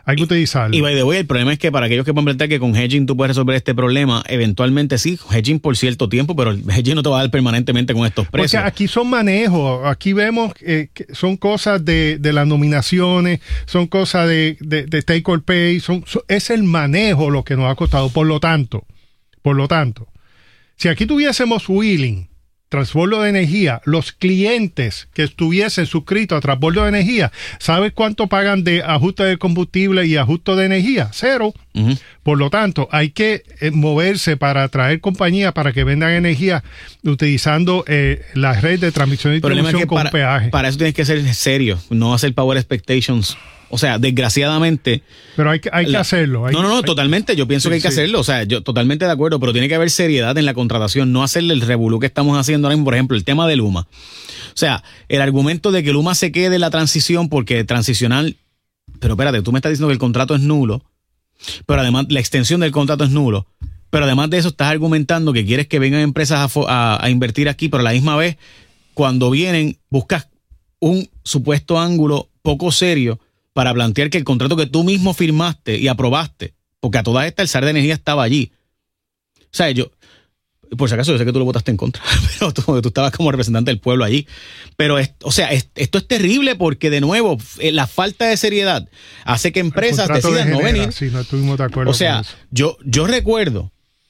hay que utilizarlo. Y by the way, el problema es que para aquellos que pueden plantear que con hedging tú puedes resolver este problema, eventualmente sí, hedging por cierto tiempo, pero el hedging no te va a dar permanentemente con estos precios. Porque aquí son manejos, aquí vemos que son cosas de las nominaciones, son cosas de take or pay, es el manejo lo que nos ha costado. Por lo tanto, si aquí tuviésemos Wheeling, transbordo de energía, los clientes que estuviesen suscritos a transbordo de energía, ¿sabes cuánto pagan de ajuste de combustible y ajuste de energía? 0. Uh-huh. Por lo tanto, hay que moverse para atraer compañías para que vendan energía utilizando la red de transmisión y distribución con peaje. Para eso tienes que ser serio, no hacer power expectations. O sea, desgraciadamente... Pero hay que hacerlo. Totalmente. Yo pienso que hay que hacerlo. O sea, yo totalmente de acuerdo, pero tiene que haber seriedad en la contratación, no hacerle el revolú que estamos haciendo ahora mismo. Por ejemplo, el tema de Luma. O sea, el argumento de que Luma se quede en la transición porque transicional... Pero espérate, tú me estás diciendo que el contrato es nulo, pero además la extensión del contrato es nulo. Pero además de eso estás argumentando que quieres que vengan empresas a invertir aquí, pero a la misma vez, cuando vienen, buscas un supuesto ángulo poco serio para plantear que el contrato que tú mismo firmaste y aprobaste, porque a todas estas el SAR de energía estaba allí. O sea, por si acaso, yo sé que tú lo votaste en contra, pero tú estabas como representante del pueblo allí. Pero, esto es terrible porque, de nuevo, la falta de seriedad hace que empresas decidan no venir. Sí, no estuvimos de acuerdo. O sea, yo recuerdo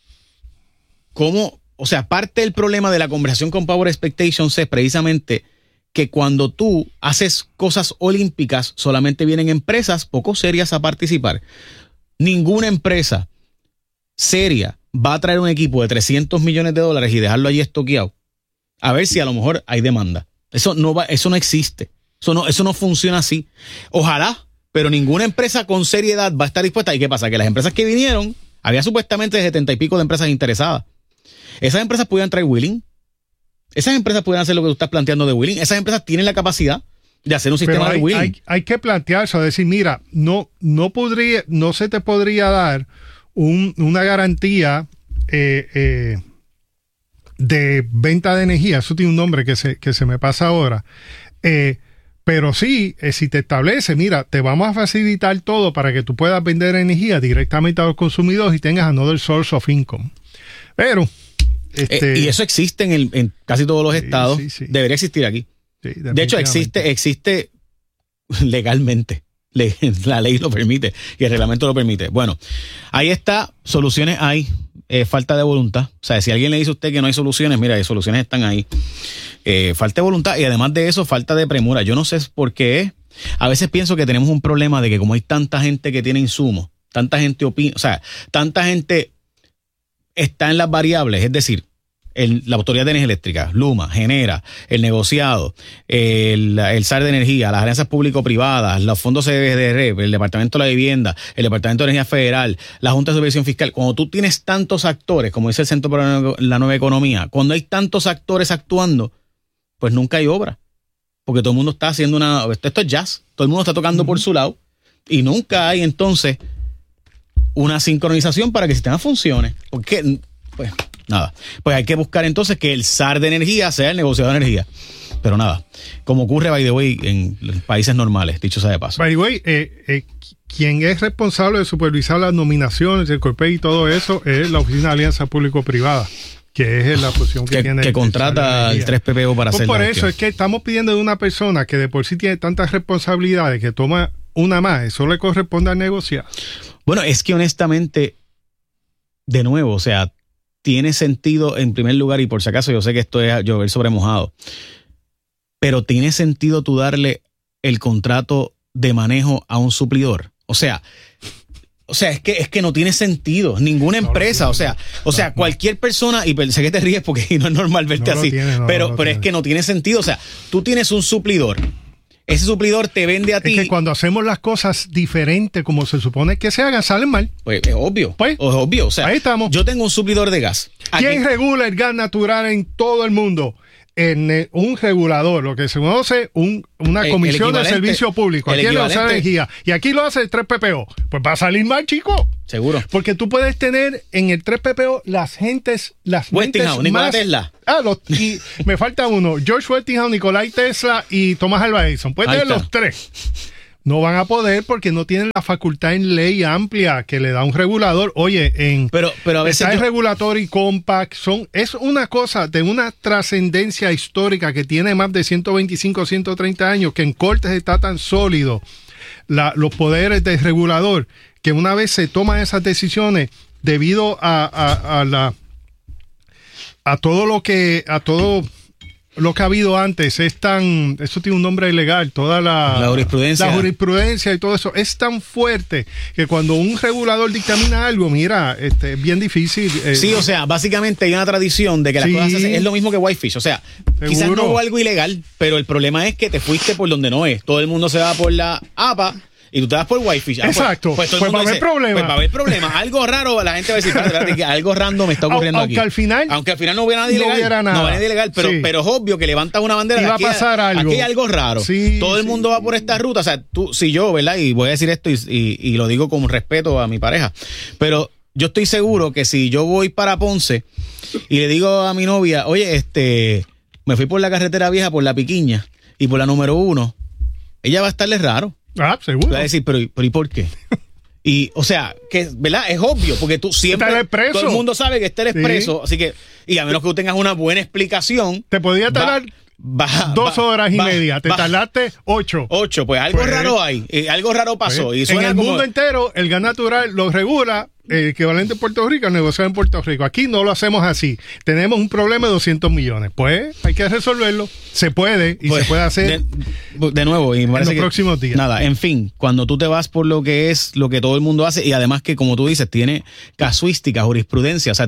cómo, o sea, parte del problema de la conversación con Power Expectations es precisamente que cuando tú haces cosas olímpicas, solamente vienen empresas poco serias a participar. Ninguna empresa seria va a traer un equipo de $300 millones y dejarlo allí estoqueado. A ver si a lo mejor hay demanda. Eso no existe. Eso no funciona así. Ojalá, pero ninguna empresa con seriedad va a estar dispuesta. ¿Y qué pasa? Que las empresas que vinieron, había supuestamente 70 y pico de empresas interesadas. Esas empresas pudieran traer wheeling. Esas empresas pueden hacer lo que tú estás planteando de wheeling. Esas empresas tienen la capacidad de hacer un sistema de wheeling. Hay que plantearse, decir, mira, no se te podría dar una garantía de venta de energía. Eso tiene un nombre que se me pasa ahora. Pero sí, si te establece, mira, te vamos a facilitar todo para que tú puedas vender energía directamente a los consumidores y tengas another source of income. Pero y eso existe en casi todos los estados. Sí. Debería existir aquí. Sí, de hecho, existe legalmente. La ley lo permite y el reglamento lo permite. Bueno, ahí está. Soluciones hay. Falta de voluntad. O sea, si alguien le dice a usted que no hay soluciones, mira, las soluciones están ahí. Falta de voluntad y además de eso, falta de premura. Yo no sé por qué. A veces pienso que tenemos un problema de que como hay tanta gente que tiene insumos, tanta gente opina, o sea, tanta gente está en las variables, es decir, la Autoridad de Energía Eléctrica, Luma, Genera, el negociado, el SAR de Energía, las alianzas público-privadas, los fondos CDR, el Departamento de la Vivienda, el Departamento de Energía Federal, la Junta de Supervisión Fiscal. Cuando tú tienes tantos actores, como dice el Centro para la Nueva Economía, cuando hay tantos actores actuando, pues nunca hay obra. Porque todo el mundo está haciendo esto es jazz, todo el mundo está tocando por su lado y nunca hay entonces una sincronización para que el sistema funcione. Porque, pues... Nada, pues hay que buscar entonces que el SAR de energía sea el negociador de energía. Pero nada, como ocurre, by the way, en países normales, dicho sea de paso. By the way, quien es responsable de supervisar las nominaciones, el CORPEI y todo eso es la Oficina de Alianza Público-Privada, que es la posición que tiene. Que contrata el 3PPO para hacer la Por eso es que estamos pidiendo de una persona que de por sí tiene tantas responsabilidades que toma una más, eso le corresponde al negociar. Bueno, es que honestamente, de nuevo, o sea, tiene sentido en primer lugar, y por si acaso yo sé que esto es llover sobre mojado, pero tiene sentido tú darle el contrato de manejo a un suplidor. O sea, es que no tiene sentido. Ninguna empresa, o sea, cualquier persona, y sé que te ríes porque no es normal verte así, pero es que no tiene sentido. O sea, tú tienes un suplidor. Ese suplidor te vende a ti. Es que cuando hacemos las cosas diferentes como se supone que se hagan, salen mal. Pues es obvio. Es obvio. O sea, ahí estamos. Yo tengo un suplidor de gas. ¿Quién regula el gas natural en todo el mundo? Un regulador, lo que se conoce una comisión de servicio público. Aquí lo hace energía. Y aquí lo hace el 3PPO. Pues va a salir mal, chico. Seguro. Porque tú puedes tener en el 3PPO las Westinghouse, Nikola Tesla. Y me falta uno. George Westinghouse, Nikolai Tesla y Tomás Alva Edison. Puedes tener los tres. No van a poder porque no tienen la facultad en ley amplia que le da un regulador. Oye, pero a veces el Regulatory Compact es una cosa de una trascendencia histórica que tiene más de 125, 130 años, que en cortes está tan sólido los poderes del regulador, que una vez se toman esas decisiones debido a todo lo que ha habido antes, eso tiene un nombre ilegal, toda la jurisprudencia y todo eso es tan fuerte que cuando un regulador dictamina algo, mira, es bien difícil. Sí, o sea, básicamente hay una tradición de que las cosas es lo mismo que Whitefish, o sea, quizás no hubo algo ilegal, pero el problema es que te fuiste por donde no es. Todo el mundo se va por la APA y tú te vas por Whitefish. Exacto. Pues va a haber problemas. Pues va a haber problemas. Algo raro, la gente va a decir, espérate, que algo random me está ocurriendo aunque aquí. Aunque al final no hubiera nada ilegal. No hubiera nada ilegal, pero es obvio que levantas una bandera. Y va a pasar algo. Aquí hay algo raro. Todo el mundo va por esta ruta. O sea, si yo, ¿verdad? Y voy a decir esto y lo digo con respeto a mi pareja. Pero yo estoy seguro que si yo voy para Ponce y le digo a mi novia, oye, me fui por la carretera vieja, por la Piquiña y por la número 1, ella va a estarle raro. Seguro. Va a decir, pero ¿y por qué? Y, o sea, que, ¿verdad? Es obvio, porque tú siempre. Todo el mundo sabe que el expreso, así que, y a menos que tú tengas una buena explicación. Te podía tardar 2 horas y media. Te tardaste 8. 8, pues algo raro hay. Algo raro pasó. Y en el mundo entero, el gas natural lo regula el equivalente en Puerto Rico, el negociado en Puerto Rico. Aquí no lo hacemos así. Tenemos un problema de 200 millones. Pues hay que resolverlo. Se puede y se puede hacer de nuevo y en los próximos días. Nada, en fin, cuando tú te vas por lo que es lo que todo el mundo hace y además que, como tú dices, tiene casuística, jurisprudencia, o sea,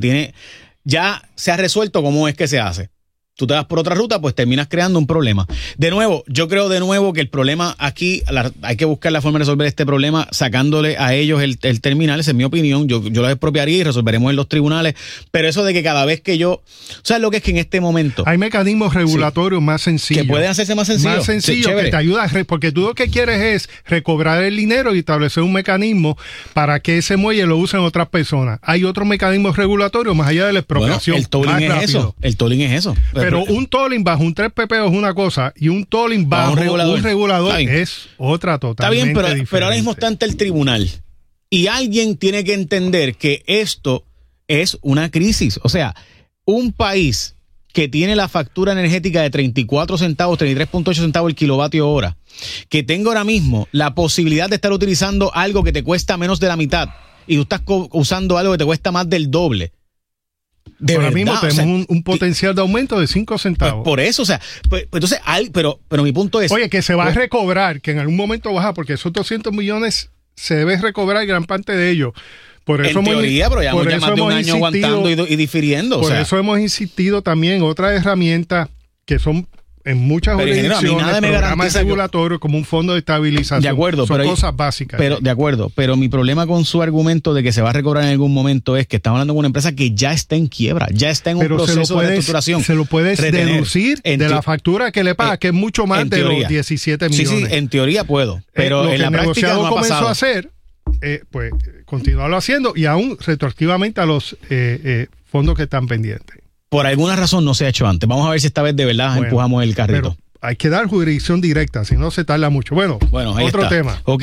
ya se ha resuelto cómo es que se hace. Tú te vas por otra ruta, pues terminas creando un problema. De nuevo, yo creo que el problema aquí, hay que buscar la forma de resolver este problema sacándole a ellos el terminal. Esa es mi opinión. Yo los expropiaría y resolveremos en los tribunales. Pero eso de que cada vez que ¿sabes lo que es que en este momento? Hay mecanismos regulatorios más sencillos. Que pueden hacerse más sencillos. Más sencillos, que te ayudan, porque tú lo que quieres es recobrar el dinero y establecer un mecanismo para que ese muelle lo usen otras personas. Hay otros mecanismos regulatorios más allá de la expropiación. Bueno, el tolling es eso. Pero un tolling bajo un 3PP es una cosa y un tolling bajo un regulador es otra totalmente diferente. Está bien, pero ahora mismo está ante el tribunal y alguien tiene que entender que esto es una crisis. O sea, un país que tiene la factura energética de 34 centavos, 33.8 centavos el kilovatio hora, que tenga ahora mismo la posibilidad de estar utilizando algo que te cuesta menos de la mitad y tú estás usando algo que te cuesta más del doble. Ahora mismo tenemos un potencial de aumento de 5 centavos. Por eso, o sea, entonces, pero mi punto es... Oye, que se va a recobrar, que en algún momento baja, porque esos 200 millones se debe recobrar gran parte de ellos. Por eso en teoría, pero ya hemos más de un año aguantando y difiriendo. Por eso hemos insistido también en otras herramientas que son en muchas jurisdicciones, programas regulatorios como un fondo de estabilización. De acuerdo, son cosas básicas. De acuerdo, pero mi problema con su argumento de que se va a recobrar en algún momento es que estamos hablando de una empresa que ya está en quiebra, ya está en un proceso de reestructuración. Se lo puedes deducir de la factura que le paga, que es mucho más de los 17 millones. Sí, en teoría puedo, pero en la práctica no ha pasado. Lo que el negociado comenzó a hacer, pues continuarlo haciendo y aún retroactivamente a los fondos que están pendientes. Por alguna razón no se ha hecho antes. Vamos a ver si esta vez de verdad empujamos el carrito. Pero hay que dar jurisdicción directa, si no se tarda mucho. Bueno otro tema. Ok.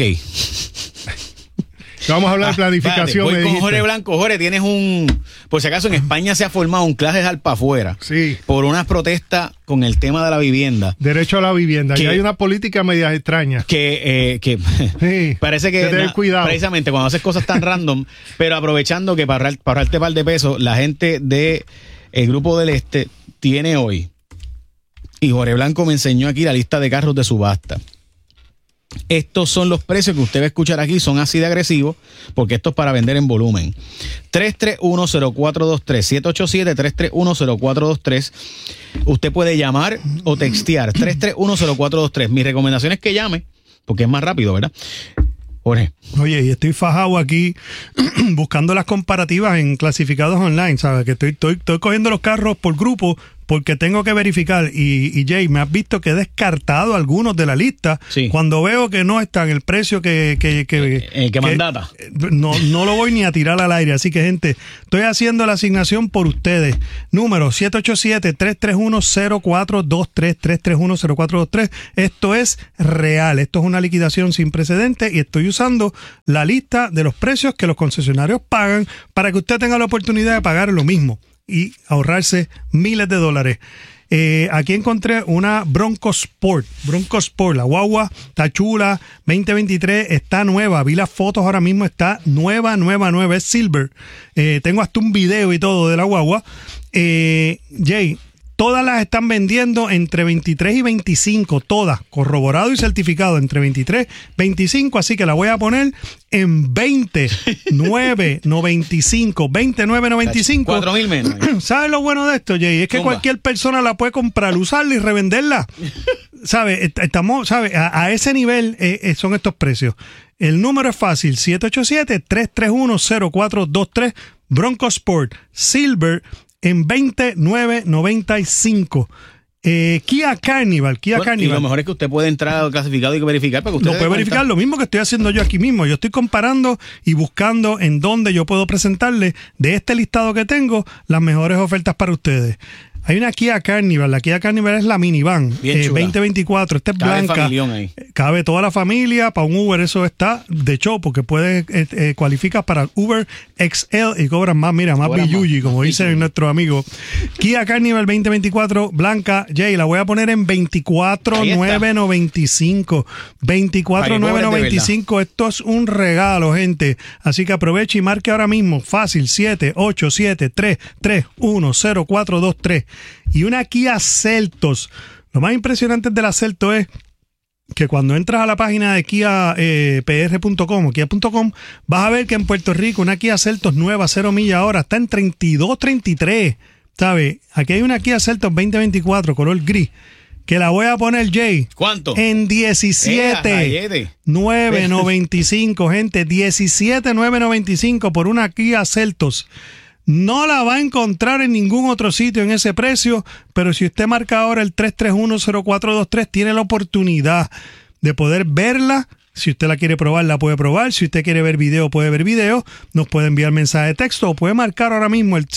Vamos a hablar de planificación. Voy con Jorge Blanco. Jorge, tienes por si acaso en España se ha formado un clase de alpa afuera. Sí. Por unas protestas con el tema de la vivienda. Derecho a la vivienda. Y hay una política media extraña. Que sí, parece que tener cuidado. Precisamente cuando haces cosas tan random, pero aprovechando que para ahorrarte par de pesos, la gente de el Grupo del Este tiene hoy, y Jorge Blanco me enseñó aquí la lista de carros de subasta. Estos son los precios que usted va a escuchar aquí, son así de agresivos, porque esto es para vender en volumen. 3310423, 787-3310423. Usted puede llamar o textear 3310423. Mi recomendación es que llame, porque es más rápido, ¿verdad? Jorge. Oye, y estoy fajado aquí buscando las comparativas en clasificados online, ¿sabes? Que estoy cogiendo los carros por grupo porque tengo que verificar. Y Jay, me has visto que he descartado algunos de la lista cuando veo que no están el precio que mandata. No lo voy ni a tirar al aire. Así que, gente, estoy haciendo la asignación por ustedes. Número 787-331-0423, 331-0423. Esto es real. Esto es una liquidación sin precedentes y estoy usando la lista de los precios que los concesionarios pagan para que usted tenga la oportunidad de pagar lo mismo y ahorrarse miles de dólares. Aquí encontré una Bronco Sport, la guagua está chula, 2023, está nueva, vi las fotos ahora mismo, está nueva, es silver. Tengo hasta un video y todo de la guagua. Jay, todas las están vendiendo entre 23 y 25, todas, corroborado y certificado, entre 23 y 25, así que la voy a poner en 29.95, 29.95. 4,000 menos. ¿Sabes lo bueno de esto, Jay? Es que cualquier persona la puede comprar, usarla y revenderla. ¿Sabes? Estamos, ¿sabes? A ese nivel son estos precios. El número es fácil, 787-331-0423, Bronco Sport Silver, en 29.95. Kia Carnival. Y lo mejor es que usted puede entrar clasificado y verificar. Para que usted puede verificar lo mismo que estoy haciendo yo aquí mismo. Yo estoy comparando y buscando en dónde yo puedo presentarle de este listado que tengo las mejores ofertas para ustedes. Hay una Kia Carnival. La Kia Carnival es la minivan 2024. Esta es blanca. Cabe toda la familia. Para un Uber eso está de show porque cualifica para Uber XL y cobran más, más billuyi, como dicen nuestros amigos. Kia Carnival 2024 blanca. Jay, la voy a poner en 24,995. 24,995. Esto es un regalo, gente. Así que aproveche y marque ahora mismo. Fácil, 787-331-0423. Y una Kia Seltos. Lo más impresionante de la Seltos es que cuando entras a la página de KiaPR.com o Kia.com, vas a ver que en Puerto Rico una Kia Seltos nueva, 0 millas ahora, está en 32.33. ¿Sabes? Aquí hay una Kia Seltos 2024, color gris, que la voy a poner, Jay. ¿Cuánto? En 17,995, gente. 17,995 por una Kia Seltos. No la va a encontrar en ningún otro sitio en ese precio, pero si usted marca ahora el 331-0423, tiene la oportunidad de poder verla. Si usted la quiere probar, la puede probar. Si usted quiere ver video, puede ver video. Nos puede enviar mensaje de texto o puede marcar ahora mismo el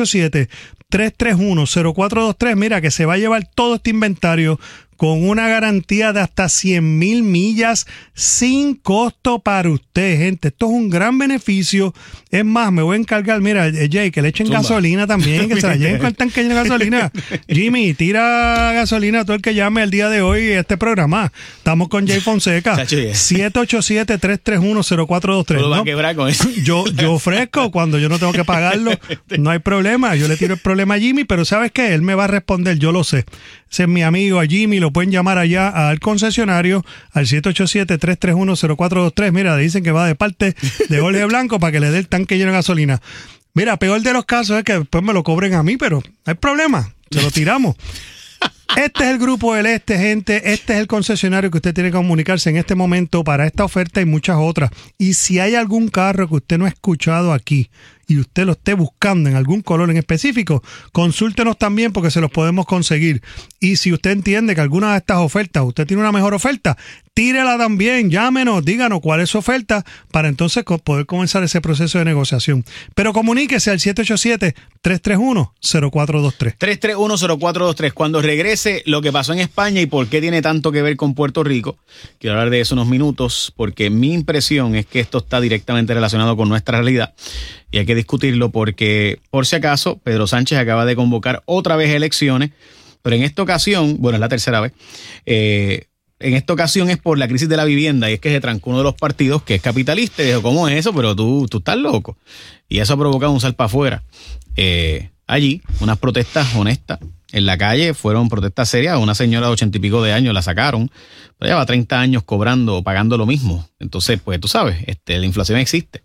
787-331-0423. Mira, que se va a llevar todo este inventario con una garantía de hasta 100,000 millas sin costo para usted, gente. Esto es un gran beneficio. Es más, me voy a encargar, mira, Jay, que le echen gasolina también, que se la lleven con el tanque de gasolina. Jimmy, tira gasolina a todo el que llame el día de hoy a este programa. Estamos con Jay Fonseca. 787-331-0423. ¿No? Va a quebrar con eso. Yo ofrezco cuando yo no tengo que pagarlo. No hay problema. Yo le tiro el problema a Jimmy, pero ¿sabes qué? Él me va a responder. Yo lo sé. Ese es mi amigo, a Jimmy. Lo pueden llamar allá al concesionario al 787-331-0423. Mira, dicen que va de parte de Jorge Blanco para que le dé el tanque lleno de gasolina. Mira, peor de los casos es que después me lo cobren a mí, pero no hay problema, se lo tiramos. Este es el Grupo del Este, gente. Este es el concesionario que usted tiene que comunicarse en este momento para esta oferta y muchas otras. Y si hay algún carro que usted no ha escuchado aquí y usted lo esté buscando en algún color en específico, consúltenos también porque se los podemos conseguir. Y si usted entiende que alguna de estas ofertas, usted tiene una mejor oferta, tírela también, llámenos, díganos cuál es su oferta para entonces poder comenzar ese proceso de negociación. Pero comuníquese al 787-331-0423. 331-0423. Cuando regrese lo que pasó en España y por qué tiene tanto que ver con Puerto Rico, quiero hablar de eso unos minutos porque mi impresión es que esto está directamente relacionado con nuestra realidad y hay que discutirlo porque, por si acaso, Pedro Sánchez acaba de convocar otra vez elecciones, pero en esta ocasión, bueno, es la tercera vez, en esta ocasión es por la crisis de la vivienda y es que se trancó uno de los partidos que es capitalista y dijo, ¿cómo es eso? Pero tú estás loco. Y eso ha provocado un sal para afuera. Allí, unas protestas honestas en la calle, fueron protestas serias. Una señora de 80 y pico de años la sacaron, pero lleva 30 años cobrando o pagando lo mismo. Entonces, pues tú sabes, la inflación existe.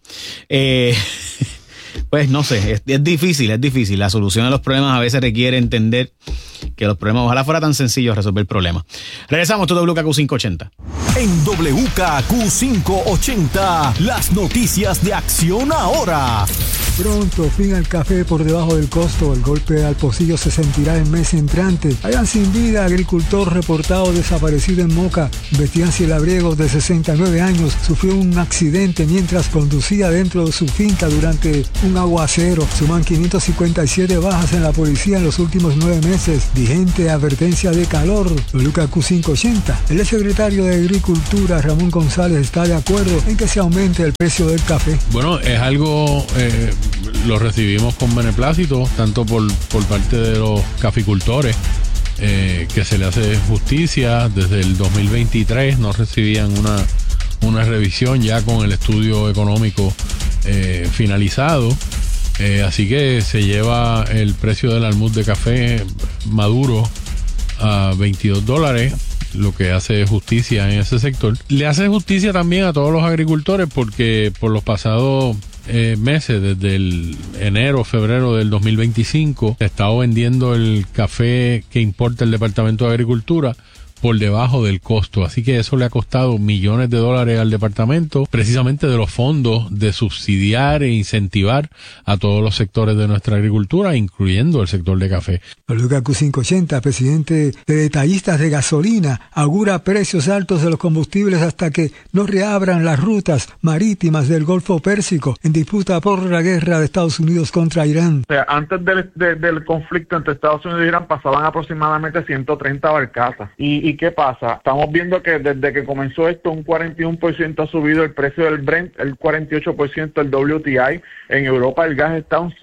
Pues no sé, es difícil. La solución a los problemas a veces requiere entender que los problemas, ojalá fuera tan sencillo resolver problemas. Regresamos, todo WKQ 580. En WKQ 580, las noticias de Acción Ahora. Pronto, fin al café por debajo del costo. El golpe al pocillo se sentirá el mes entrante. Hayan sin vida agricultor reportado desaparecido en Moca. Bestián Cielabriego, de 69 años, sufrió un accidente mientras conducía dentro de su finca durante un aguacero. Suman 557 bajas en la policía en los últimos 9 meses. Vigente advertencia de calor. Luca Q580. El secretario de Agricultura, Ramón González, está de acuerdo en que se aumente el precio del café. Bueno, es algo, lo recibimos con beneplácito, tanto por parte de los caficultores, que se le hace justicia. Desde el 2023 no recibían una revisión ya con el estudio económico finalizado. Así que se lleva el precio del almud de café maduro a $22, lo que hace justicia en ese sector. Le hace justicia también a todos los agricultores, porque por los pasados meses, desde el enero, febrero del 2025, se ha estado vendiendo el café que importa el Departamento de Agricultura por debajo del costo. Así que eso le ha costado millones de dólares al departamento, precisamente de los fondos de subsidiar e incentivar a todos los sectores de nuestra agricultura, incluyendo el sector de café. Luca Q580, presidente de Detallistas de Gasolina, augura precios altos de los combustibles hasta que no reabran las rutas marítimas del Golfo Pérsico en disputa por la guerra de Estados Unidos contra Irán. O sea, antes del conflicto entre Estados Unidos y Irán pasaban aproximadamente 130 barcazas. ¿Y qué pasa? Estamos viendo que desde que comenzó esto, un 41% ha subido el precio del Brent, el 48% el WTI. En Europa el gas está un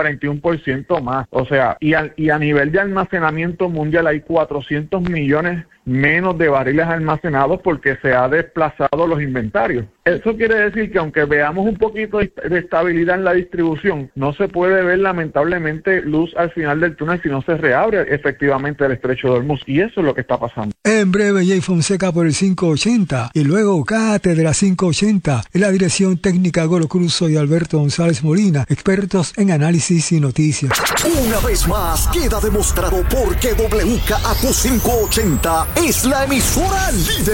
141% más. O sea, y a nivel de almacenamiento mundial hay 400 millones menos de barriles almacenados porque se ha desplazado los inventarios. Eso quiere decir que aunque veamos un poquito de estabilidad en la distribución, no se puede ver lamentablemente luz al final del túnel si no se reabre efectivamente el estrecho de Hormuz. Y eso es lo que está pasando. En breve, Jay Fonseca por el 580 y luego Cátedra 580 en la dirección técnica Goro Cruzo y Alberto González Molina, expertos en análisis y noticias. Una vez más queda demostrado por qué WKAQ 580 es la emisora líder.